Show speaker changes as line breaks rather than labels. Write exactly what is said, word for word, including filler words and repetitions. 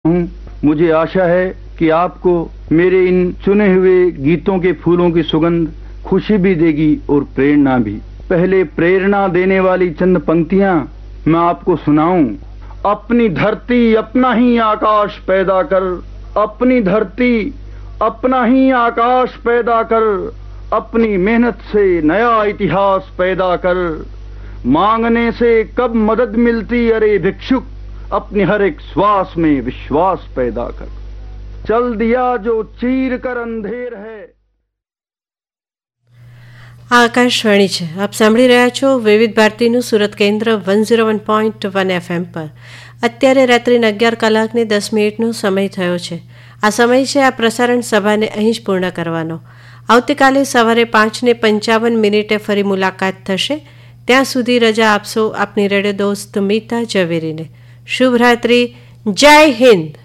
हूँ। मुझे आशा है कि आपको मेरे इन चुने हुए गीतों के फूलों की सुगंध खुशी भी देगी और प्रेरणा भी। पहले प्रेरणा देने वाली चंद पंक्तियां मैं आपको सुनाऊं। अपनी धरती अपना ही आकाश पैदा कर, अपनी धरती अपना ही आकाश पैदा कर, अपनी मेहनत से नया इतिहास पैदा कर। मांगने से कब मदद मिलती अरे भिक्षुक, अपनी हर एक श्वास में विश्वास पैदा कर। चल दिया जो चीर कर अंधेर है।
આકાશવાણી છે, આપ સાંભળી રહ્યા છો વિવિધ ભારતીનું સુરત કેન્દ્ર one zero one point one FM પર. અત્યારે રાત્રિના અગિયાર કલાકને દસ મિનિટનો સમય થયો છે. આ સમય છે આ પ્રસારણ સભાને અહીં જ પૂર્ણ કરવાનો. આવતીકાલે સવારે પાંચને પંચાવન મિનિટે ફરી મુલાકાત થશે. ત્યાં સુધી રજા આપશો આપની રેડિયો દોસ્ત મીતા ઝવેરીને. શુભરાત્રિ. જય હિન્દ.